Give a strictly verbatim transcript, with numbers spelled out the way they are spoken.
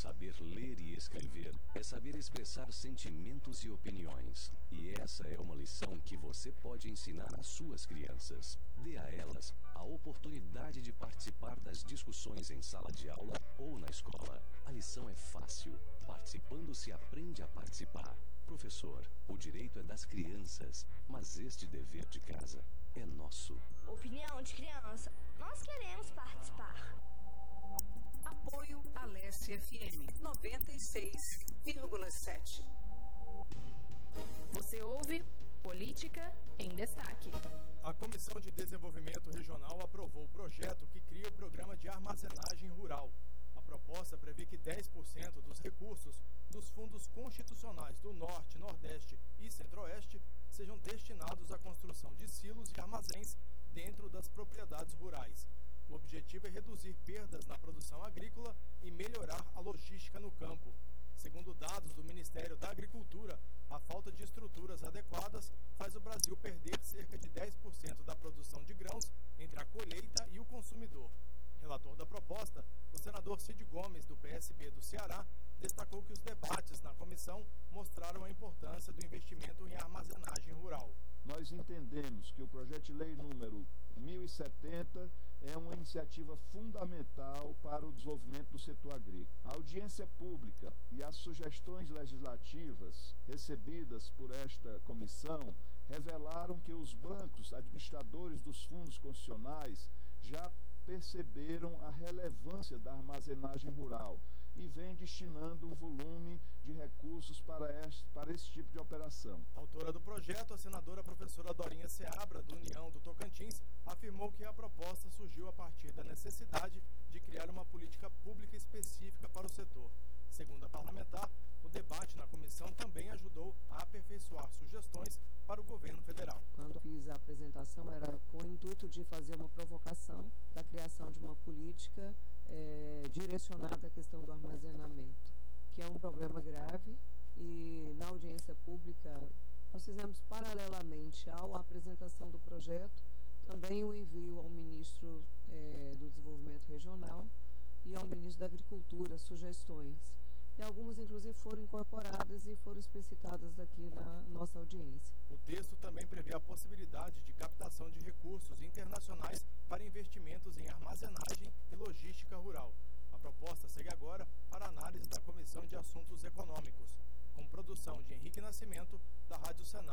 Saber ler e escrever é saber expressar sentimentos e opiniões. E essa é uma lição que você pode ensinar às suas crianças. Dê a elas a oportunidade de participar das discussões em sala de aula ou na escola. A lição é fácil. Participando se aprende a participar. Professor, o direito é das crianças, mas este dever de casa é nosso. Opinião de criança. Nós queremos participar. Apoio Aleste F M noventa e seis vírgula sete. Você ouve Política em Destaque. A Comissão de Desenvolvimento Regional aprovou o projeto que cria o Programa de Armazenagem Rural. A proposta prevê que dez por cento dos recursos dos fundos constitucionais do Norte, Nordeste e Centro-Oeste sejam destinados à construção de silos e armazéns dentro das propriedades rurais. O objetivo é reduzir perdas na produção agrícola e melhorar a logística no campo. Segundo dados do Ministério da Agricultura, a falta de estruturas adequadas faz o Brasil perder cerca de dez por cento da produção de grãos entre a colheita e o consumidor. Relator da proposta, o senador Cid Gomes, do P S B do Ceará, destacou que os debates na comissão mostraram a importância do investimento em armazenagem rural. Nós entendemos que o projeto de lei número mil e setenta é uma iniciativa fundamental para o desenvolvimento do setor agrícola. A audiência pública e as sugestões legislativas recebidas por esta comissão revelaram que os bancos administradores dos fundos constitucionais já perceberam a relevância da armazenagem rural e vem destinando um volume de recursos para este, para esse tipo de operação. Autora do projeto, a senadora professora Dorinha Seabra, do União do Tocantins, afirmou que a proposta surgiu a partir da necessidade de criar uma política pública específica para o setor. Segundo a parlamentar, o debate na comissão também ajudou a aperfeiçoar sugestões para o governo federal. Quando fiz a apresentação, era com o intuito de fazer uma provocação da criação de uma política é, direcionada à questão do armazenamento, que é um problema grave, e na audiência pública nós fizemos paralelamente à apresentação do projeto também o envio ao ministro é, do Desenvolvimento Regional e ao ministro da Agricultura sugestões. E algumas, inclusive, foram incorporadas e foram explicitadas aqui na nossa audiência. O texto também prevê a possibilidade de captação de recursos internacionais para investimentos em armazenagem e logística rural. A proposta segue agora para análise da Comissão de Assuntos Econômicos, com produção de Henrique Nascimento, da Rádio Senado.